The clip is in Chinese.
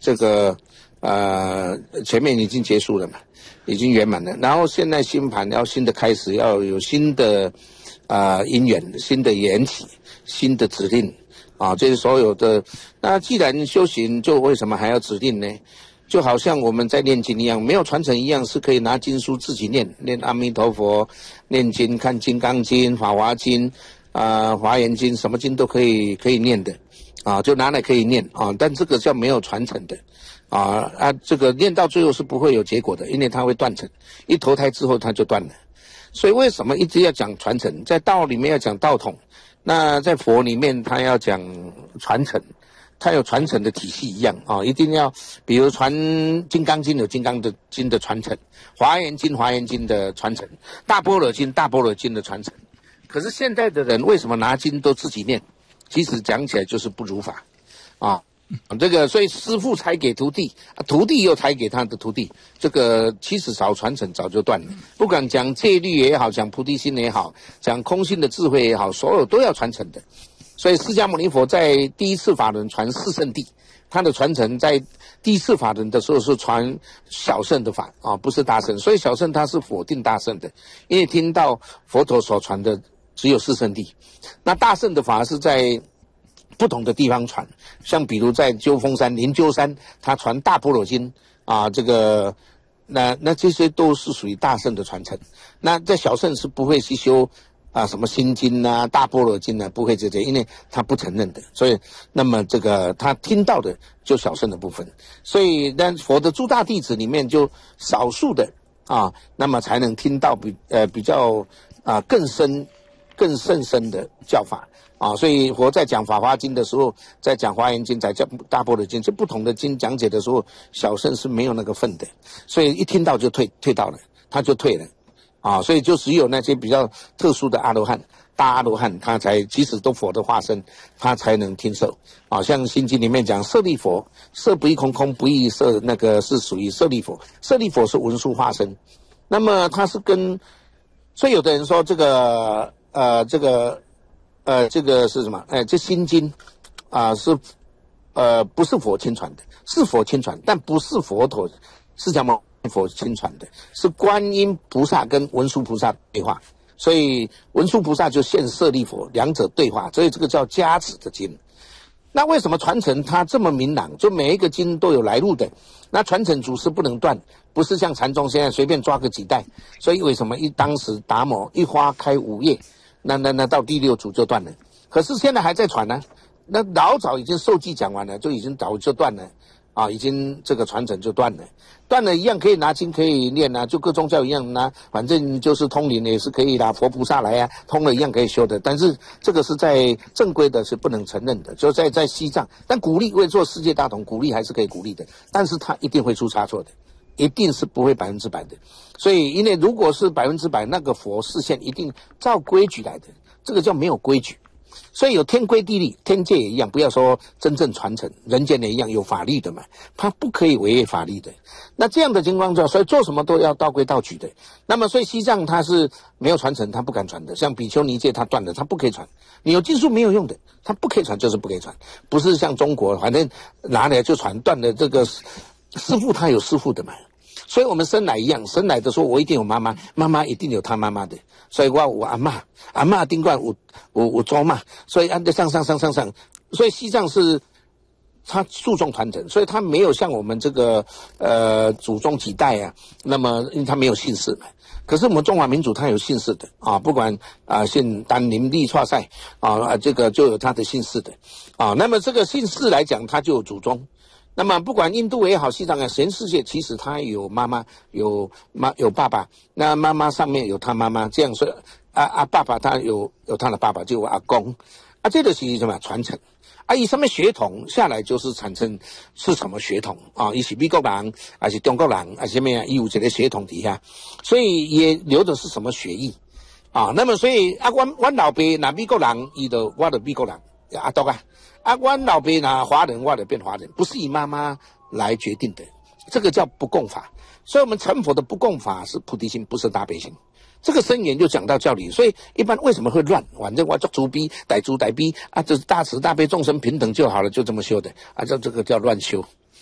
这个前面已经结束了嘛，已经圆满了。然后现在新盘要新的开始，要有新的因缘、新的缘起、新的指令啊，这是所有的。那既然修行，就为什么还要指令呢？就好像我们在念经一样，没有传承一样，是可以拿经书自己念，念阿弥陀佛，念经看《金刚经》《法华经》华严经，什么经都可以念的啊，就拿来可以念啊。但这个叫没有传承的这个念到最后是不会有结果的，因为它会断层，一投胎之后它就断了。所以为什么一直要讲传承？在道里面要讲道统，那在佛里面它要讲传承。它有传承的体系一样啊，一定要，比如传金刚经有金刚的经的传承，华严经的传承，大般若经的传承。可是现在的人为什么拿经都自己念？其实讲起来就是不如法啊。这个所以师父才给徒弟，徒弟又才给他的徒弟，这个其实少传承早就断了。不管讲戒律也好，讲菩提心也好，讲空性的智慧也好，所有都要传承的。所以释迦牟尼佛在第一次法轮传四圣谛，他的传承在第一次法轮的时候是传小乘的法啊，不是大乘。所以小乘他是否定大乘的，因为听到佛陀所传的只有四圣谛。那大乘的法是在不同的地方传，像比如在鸠峰山、灵鹫山，他传大般若经啊，这个那这些都是属于大乘的传承。那在小乘是不会去修。什么心经啊、大般若经啊，不会这些，因为他不承认的，所以那么这个他听到的就小乘的部分，所以但佛的诸大弟子里面就少数的那么才能听到比较更甚深的教法所以佛在讲法华经的时候，在讲华严经，在讲大般若经，这不同的经讲解的时候，小乘是没有那个份的，所以一听到就退到了，他就退了。所以就只有那些比较特殊的阿罗汉、大阿罗汉，他才即使都佛的化身，他才能听受像心经里面讲舍利弗，色不异空，空不异色，那个是属于舍利弗。舍利弗是文殊化身，那么他是所以有的人说这个是什么？这心经是不是佛亲传的？是佛亲传，但不是佛陀释迦牟尼佛亲传的，是观音菩萨跟文殊菩萨对话，所以文殊菩萨就现舍利弗，两者对话，所以这个叫加持的经。那为什么传承它这么明朗？就每一个经都有来路的，那传承祖师不能断，不是像禅宗现在随便抓个几代。所以为什么当时达摩一花开5叶，那到第6祖就断了，可是现在还在传呢。那老早已经受记讲完了，就已经早就断了已经这个传承就断了一样可以拿经可以念就各宗教一样反正就是通灵也是可以啦，佛菩萨来通了一样可以修的，但是这个是在正规的是不能承认的，就在西藏，但鼓励为做世界大同，鼓励还是可以鼓励的，但是他一定会出差错的，一定是不会100%的，所以因为如果是100%，那个佛视线一定照规矩来的，这个叫没有规矩。所以有天规地律，天界也一样，不要说真正传承，人间也一样有法律的嘛，它不可以违背法律的。那这样的情况下，所以做什么都要道规道矩的。那么所以西藏它是没有传承，它不敢传的，像比丘尼戒它断了，它不可以传，你有技术没有用的，它不可以传就是不可以传，不是像中国反正拿来就传，断的这个师父他有师父的嘛。所以我们生来一样，生来的时候我一定有妈妈，妈妈一定有她妈妈的，所以我阿嬷顶冠有祖妈，所以按着上，所以西藏是他注重传承，所以他没有像我们这个祖宗几代那么因为他没有姓氏嘛。可是我们中华民族他有姓氏的不管姓丹林立创赛这个就有他的姓氏的那么这个姓氏来讲，他就有祖宗。那么不管印度也好，西藏全世界其实他有妈妈有爸爸，那妈妈上面有他妈妈，这样说爸爸他有他的爸爸，就有阿公这个是什么传承以什么血统下来就是产生是什么血统伊是美国人还是中国人还是什么伊有这个血统底下，所以也留的是什么血裔那么所以我老爸那美国人我的美国人对我老爸拿华人，我就变华人，不是以妈妈来决定的，这个叫不共法。所以我们成佛的不共法是菩提心，不是大悲心。这个僧言就讲到教理，所以一般为什么会乱？反正我做主逼，逮主逮逼这是大慈大悲众生平等就好了，就这么修的这个叫乱修。